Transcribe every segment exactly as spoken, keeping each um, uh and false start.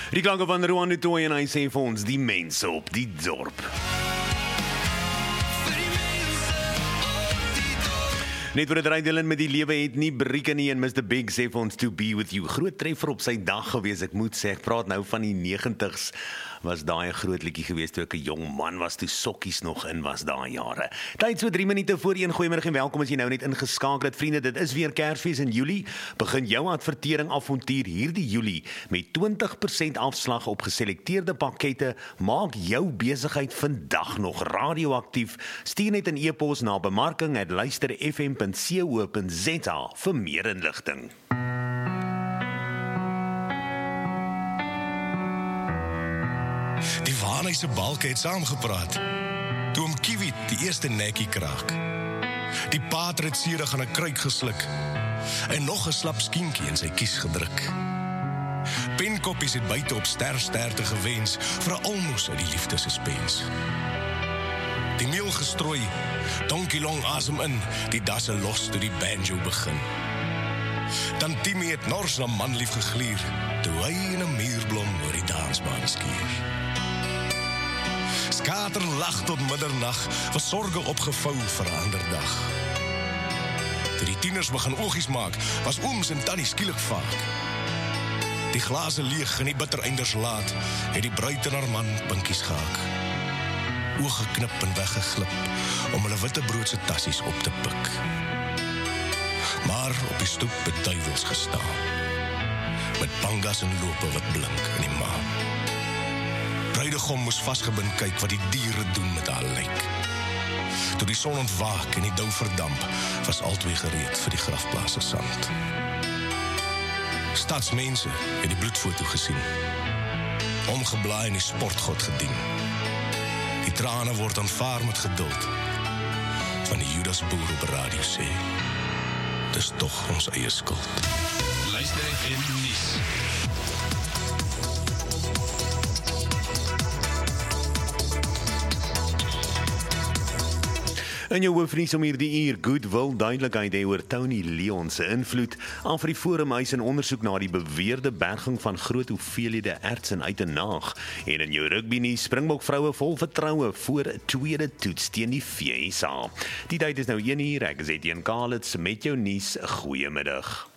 Die klanke van Roan de Tooy en hy sê vir ons die mense op die dorp. Net voor het rijden met die lewe het nie brieke nie en mister Big sê vir ons to be with you. Groot treffer op sy dag gewees, ek moet sê, ek praat nou van die negentigs, was daai 'n groot liedjie gewees toe ek 'n jong man was, toe sokkies nog in was daai jare. Tyd so drie minute voor een, goeiemiddag en welkom as jy nou net ingeskakel het. Vriende, dit is weer Kersfees in Julie. Begin jou advertering avontuur hierdie Julie met twintig persent afslag op geselekteerde pakkette. Maak jou besigheid vandag nog radioaktief. Stuur net 'n e-pos na bemarking at luister f m punt co punt z a vir meer inligting. Die Waarneyse balke het saamgepraat, toe om Kiwi die eerste nekkie kraak. Die pater het sierig aan 'n kruik gesluk, en nog 'n slap skienkie in sy kies gedruk. Penkoppies het buite op stersterte gewens, vir 'n almoes uit die liefdesuspens. Die meel gestrooi, Donkie Long asem in, die dasse los toe die banjo begin. Dan Timmy het nors na manlief gegluur, toe hy in 'n muurblom oor die dansbaan skier. Skater lag tot middernag, was sorge opgevou vir 'n ander dag. Toe die tieners begin oogies maak, was ooms en tannies skielik vaak. Die glase leeg en die bittereinders laat, het die bruid en haar man pinkies gehaak. Oog geknip en weggeglip, om hulle wittebroodse tassies op te pik. Maar op die stoep het duivels gestaan, met pangas en lope wat blink in die maan. Bruidegom moes vasgebind kyk wat die diere doen met haar lijk. Toe die son ontwaak en die dou verdamp, was altwee gereed vir die grafplaas se sand. Stadsmense het die bloedfoto gesien, omgeblaai en die sportgod gedien. Die trane word aanvaar met geduld, van die Judas boer op radio sê, dis tog ons eie skuld. Luister F M nuus. In jou hoofnuus om hierdie uur, Goodwill duidelikheid hê oor Tony Leon se invloed. AfriForum eis 'n ondersoek na die beweerde berging van groot hoeveelhede erts in Uitenaag. En in jou rugby nuus, Springbok vroue vol vertroue voor 'n tweede toets teen die V S A. Die tyd is nou een uur, ek is Etienne Kalitz met jou nuus. Goeiemiddag.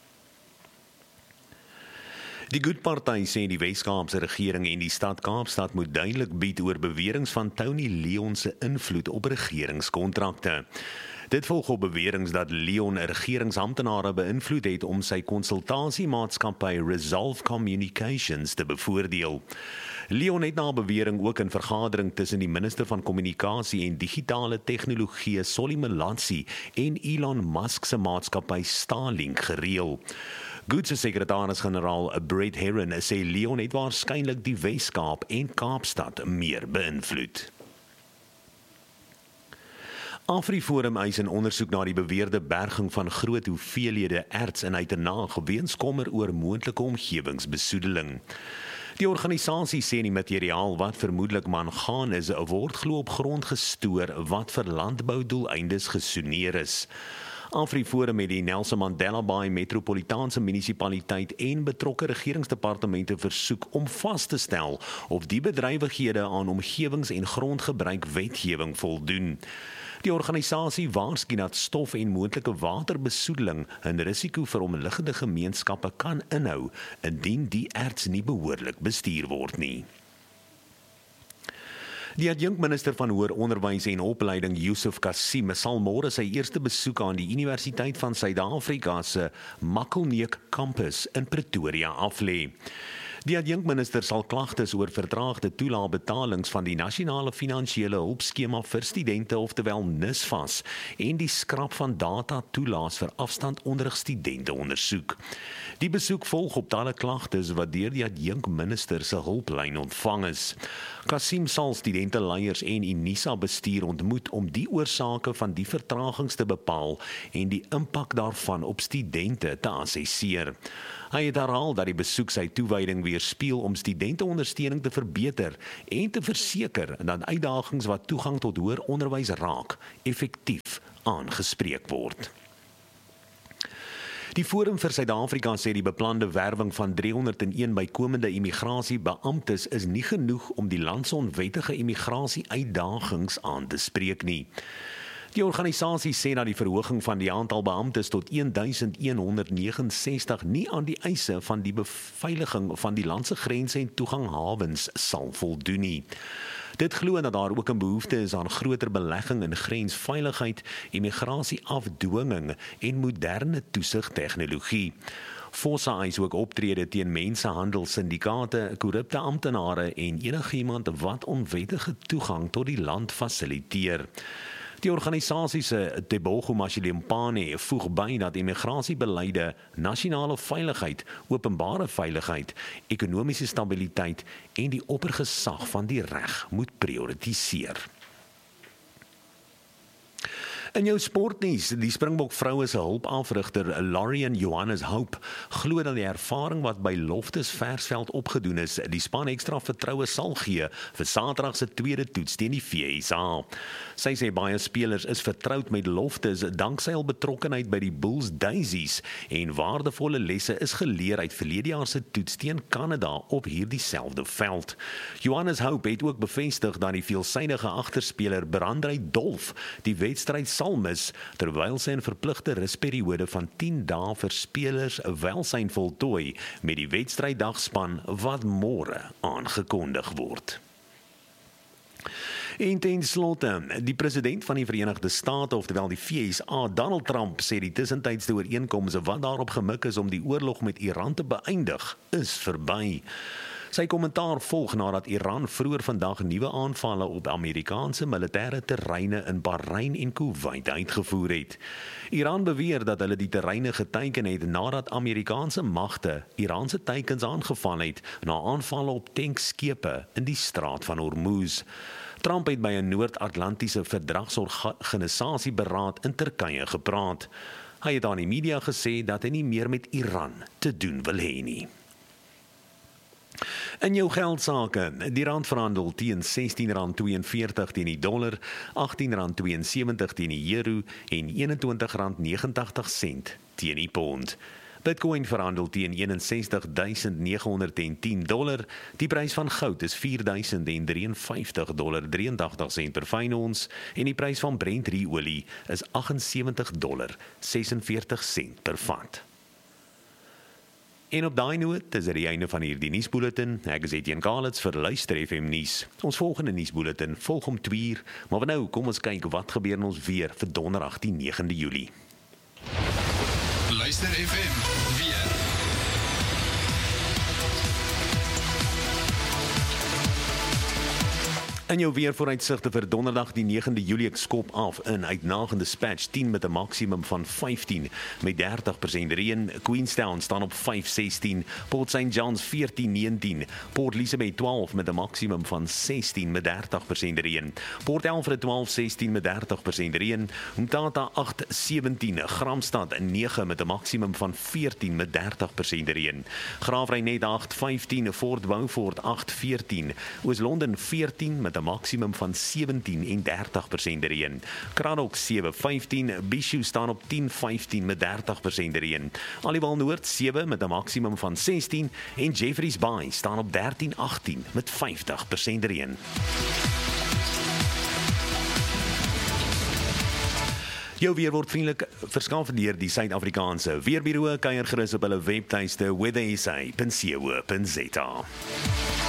Die Good-party sê die Wes-Kaapse regering en die stad Kaapstad moet duidelik bied oor beweringe van Tony Leon se invloed op regeringskontrakte. Dit volg op beweringe dat Leon 'n regeringsamptenare beïnvloed het om sy konsultasiemaatskappy Resolve Communications te bevoordeel. Leon het na bewering ook in vergadering tussen die minister van kommunikasie en digitale tegnologie Solly Malatsi en Elon Musk se maatskappy Starlink gereël. Good se sekretaris-generaal Brett Herron sê Leon het waarskynlik die Wes-Kaap en Kaapstad meer beïnvloed. AfriForum eis 'n ondersoek na die beweerde berging van groot hoeveelhede erts in Uitenaag weens kommer oor moontlike omgewingsbesoedeling. Die organisasie sê die materiaal wat vermoedelik mangaan is, word glo op grond gestoor wat vir landboudoeleindes gesoneer is. AfriForum het die Nelson Mandela Bay Metropolitaanse Munisipaliteit en betrokke regeringsdepartemente versoek om vas te stel of die bedrywighede aan omgewings- en grondgebruik wetgewing voldoen. Die organisasie waarsku dat stof en moontlike waterbesoedeling 'n risiko vir omliggende gemeenskappe kan inhou indien die erts nie behoorlik bestuur word nie. Die adjunkminister van Hoër Onderwys en Opleiding, Yusuf Kassim, sal môre sy eerste besoek aan die Universiteit van Suid-Afrika se Makelneuk kampus in Pretoria aflê. Die adjunkminister sal klagtes oor vertraagde toelaagbetalings van die Nasionale Finansiële Hulpskema vir Studente, oftewel NSFAS, en die skrap van data toelaas vir afstandonderrigstudente ondersoek. Die besoek volg op talle klagtes wat deur die adjunkminister se hulplyn ontvang is. Kassim sal studenteleiers en Unisa bestuur ontmoet om die oorsake van die vertragings te bepaal en die impak daarvan op studente te assesseer. Hy het herhaal dat die besoek sy toewyding weerspieël om studenteondersteuning te verbeter en te verseker dat uitdagings wat toegang tot hoër onderwys raak, effektief aangespreek word. Die Forum vir Suid-Afrika sê die beplande werwing van driehonderd en een bykomende immigrasiebeamptes is nie genoeg om die land se onwettige immigrasie-uitdagings aan te spreek nie. Die organisasie sê dat die verhoging van die aantal beamptes tot een duisend honderd negenensestig nie aan die eise van die beveiliging van die land se grense en toeganghawens sal voldoen nie. Dit glo dat daar ook 'n behoefte is aan groter belegging in grensveiligheid, immigrasieafdwinging en moderne toesigtegnologie. Fossa eis ook optrede teen mensenhandelssyndikaate, korrupte amptenare en enigiemand wat onwettige toegang tot die land fasiliteer. Die organisasie se Tebogo Mashilempane voeg by dat immigrasiebeleide nasionale veiligheid, openbare veiligheid, ekonomiese stabiliteit en die oppergesag van die reg moet prioritiseer. In jou sportnuus, die Springbok vroue se hulpafrigter Lorian Johannes Hope glo dat die ervaring wat by Loftus Versveld opgedoen is, die span ekstra vertroue sal gee vir Saterdag se tweede toets teen die V S A. Sy sê baie spelers is vertroud met Loftus danksy hul betrokkenheid by die Bulls Daisies en waardevolle lesse is geleer uit verlede jaar se toets teen Kanada op hierdie selfde veld. Johannes Hope het ook bevestig dat die veelsidige agterspeler Brandrey Dolf die wedstryd sal mis, terwyl sy 'n verpligte rusperiode van tien dae vir spelers welsyn voltooi met die wedstrydagspan wat môre aangekondig word. En ten slotte, die president van die Verenigde State, oftewel die V S A, Donald Trump, sê die tussentydse ooreenkomste wat daarop gemik is om die oorlog met Iran te beëindig, is verby. Sy kommentaar volg nadat Iran vroeër vandag nuwe aanvalle op Amerikaanse militêre terreine in Bahrein en Kuwait uitgevoer het. Iran beweer dat hulle die terreine geteiken het nadat Amerikaanse magte Iraanse teikens aangeval het na aanvalle op tankskepe in die straat van Hormuz. Trump het by 'n Noord-Atlantiese Verdragsorganisasie beraad in Turkye gepraat. Hy het aan die media gesê dat hy nie meer met Iran te doen wil hê nie. In jou geldsake, die rand verhandel teen sestien rand tweeënveertig teen die dollar, agttien rand tweeënsewentig teen die euro en eenentwintig rand negentig sent teen die pond. Bitcoin verhandel teen eenensestig duisend negehonderd en tien dollar, die prys van goud is vier duisend drieënvyftig dollar drieëntagtig sent per fyn ons en die prys van Brent olie is agsensewentig dollar sesenveertig sent per vat. En op daai noot is dit die einde van hierdie nuusbulletin. Ek is Etienne Kalitz vir Luister F M nuus. Ons volgende nuusbulletin volg om twee uur, maar nou kom ons kyk wat gebeur in ons weer vir donderdag die negende Julie. Luister F M weer. In jou weervooruitsigte vir donderdag die negende Julie, ek skop af in Uitnagende Dispatch tien met 'n maksimum van vyftien met dertig persent reën. Queenstown staan op vyf sestien, Port Saint Johns veertien negentien, Port Elizabeth twaalf met 'n maksimum van sestien met dertig persent reën. Port Alfred twaalf sestien met dertig persent reën. Umtata agt sewentien, Gramstad nege met 'n maksimum van veertien met dertig persent reën. Graafrenet agt vyftien, Fort Beaufort agt veertien, Oos-London veertien met 'n maksimum van sewentien en dertig persent reën. Cradock sewe vyftien, Bishu staan op tien vyftien met dertig persent reën. Aliwal Noord sewe met 'n maksimum van sestien en Jeffreys Bay staan op dertien agttien met vyftig persent reën. Jou weer word vriendelik verskaf deur die Suid-Afrikaanse Weerbureau. Kuier gerus op hulle webtuiste weather s a punt co punt za.